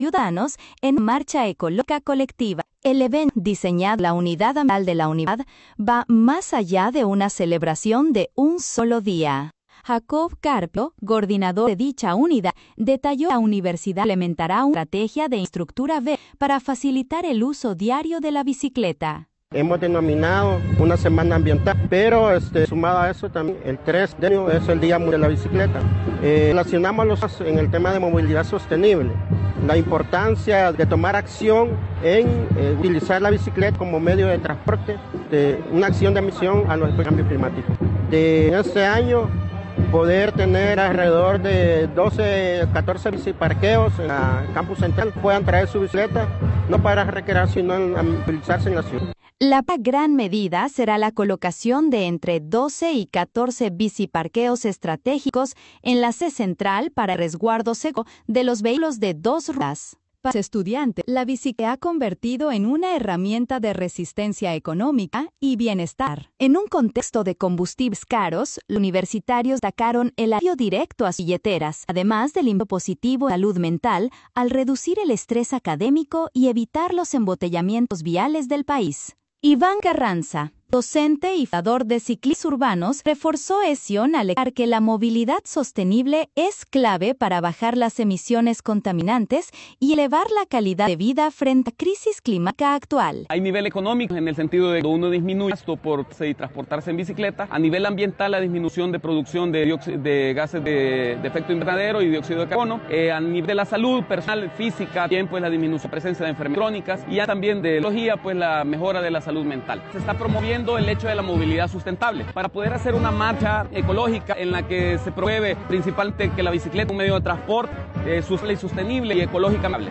ciudadanos en marcha ecológica colectiva. El evento diseñado la unidad ambiental de la unidad va más allá de una celebración de un solo día. Jacob Carpio, coordinador de dicha unidad, detalló que la universidad implementará una estrategia de infraestructura verde para facilitar el uso diario de la bicicleta. Hemos denominado una semana ambiental, pero sumado a eso también el 3 de junio es el Día Mundial de la Bicicleta. Relacionamos en el tema de movilidad sostenible, la importancia de tomar acción en utilizar la bicicleta como medio de transporte, de una acción de misión a los cambios climáticos. De este año poder tener alrededor de 12, 14 biciparqueos en la campus central, puedan traer su bicicleta, no para recrear, sino en utilizarse en la ciudad. La gran medida será la colocación de entre 12 y 14 biciparqueos estratégicos en la sede central para resguardo seco de los vehículos de dos ruedas. Para los estudiantes, la bicicleta se ha convertido en una herramienta de resistencia económica y bienestar. En un contexto de combustibles caros, los universitarios destacaron el alivio directo a sus billeteras, además del impacto positivo en la salud mental al reducir el estrés académico y evitar los embotellamientos viales del país. Iván Carranza, docente y fundador de Ciclistas Urbanos, reforzó al alegar que la movilidad sostenible es clave para bajar las emisiones contaminantes y elevar la calidad de vida frente a la crisis climática actual. Hay nivel económico en el sentido de que uno disminuye el gasto por transportarse en bicicleta. A nivel ambiental, la disminución de producción de gases de efecto invernadero y dióxido de carbono. A nivel de la salud personal, física, también pues la disminución de presencia de enfermedades crónicas y ya también de ecología, pues la mejora de la salud mental. Se está promoviendo el hecho de la movilidad sustentable para poder hacer una marcha ecológica en la que se promueve principalmente que la bicicleta es un medio de transporte sostenible y ecológicamente.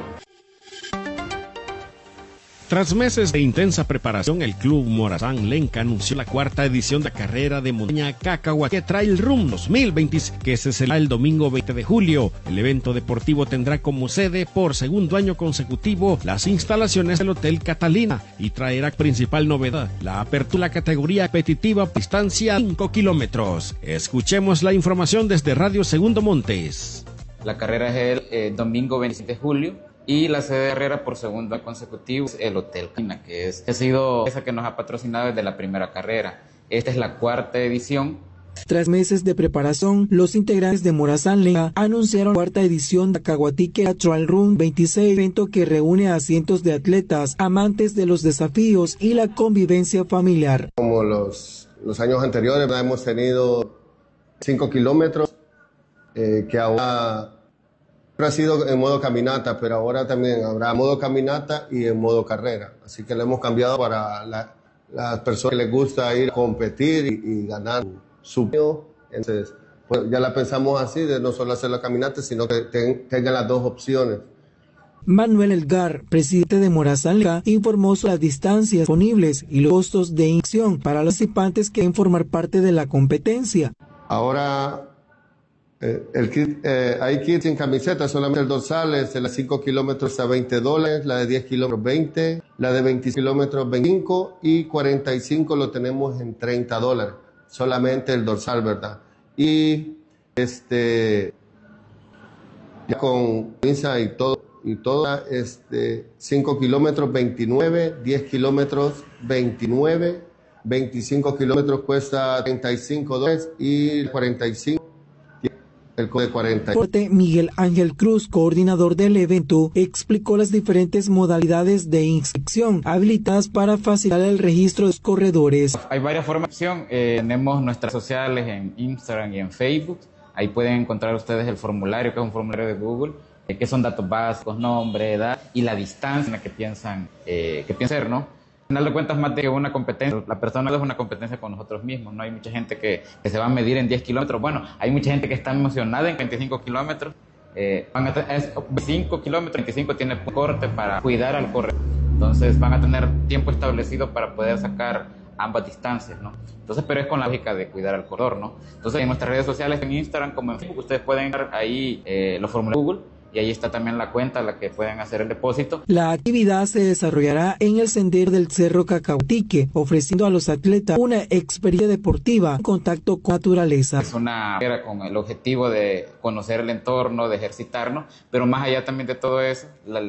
Tras meses de intensa preparación, el Club Morazán Lenca anunció la cuarta edición de la carrera de montaña Cacahuatí Trail Run 2026, que se celebrará el domingo 20 de julio. El evento deportivo tendrá como sede por segundo año consecutivo las instalaciones del Hotel Catalina y traerá principal novedad la apertura de la categoría competitiva por distancia 5 kilómetros. Escuchemos la información desde Radio Segundo Montes. La carrera es el domingo 27 de julio. Y la sede de carrera por segundo año consecutivo es el Hotel Catalina, que ha sido esa que nos ha patrocinado desde la primera carrera. Esta es la cuarta edición. Tras meses de preparación, los integrantes de Morazán Lenca anunciaron la cuarta edición de Cacahuatí Trail Run 26, evento que reúne a cientos de atletas, amantes de los desafíos y la convivencia familiar. Como los años anteriores, hemos tenido 5 kilómetros, que ahora ha sido en modo caminata, pero ahora también habrá modo caminata y en modo carrera. Así que lo hemos cambiado para las personas que les gusta ir a competir y ganar su premio. Entonces, pues ya la pensamos así, de no solo hacer la caminata, sino que tengan las dos opciones. Manuel Elgar, presidente de Morazán Lenca, informó sobre las distancias disponibles y los costos de inscripción para los participantes que quieren formar parte de la competencia. Ahora hay kits sin camiseta, solamente el dorsal es de las 5 kilómetros a $20, la de 10 kilómetros 20, la de 20 kilómetros 25 y 45 lo tenemos en $30, solamente el dorsal, ¿verdad? Y ya con pinza y todo 5 kilómetros 29, 10 kilómetros 29, 25 kilómetros cuesta $35 y 45 el de 40. Miguel Ángel Cruz, coordinador del evento, explicó las diferentes modalidades de inscripción habilitadas para facilitar el registro de los corredores. Hay varias formas de inscripción. Tenemos nuestras redes sociales en Instagram y en Facebook. Ahí pueden encontrar ustedes el formulario, que es un formulario de Google, que son datos básicos, nombre, edad y la distancia en la que piensan hacer, ¿no? Al final de cuentas, más de una competencia, la persona es una competencia con nosotros mismos, ¿no? Hay mucha gente que se va a medir en 10 kilómetros. Bueno, hay mucha gente que está emocionada en 25 kilómetros. 5 kilómetros, 25 tiene corte para cuidar al corredor. Entonces van a tener tiempo establecido para poder sacar ambas distancias, ¿no? Entonces, pero es con la lógica de cuidar al corredor, ¿no? Entonces, en nuestras redes sociales, en Instagram como en Facebook, ustedes pueden ver ahí los formularios de Google y ahí está también la cuenta a la que pueden hacer el depósito. La actividad se desarrollará en el sendero del Cerro Cacahuatique, ofreciendo a los atletas una experiencia deportiva en contacto con la naturaleza. Es una carrera con el objetivo de conocer el entorno, de ejercitarnos, pero más allá también de todo eso,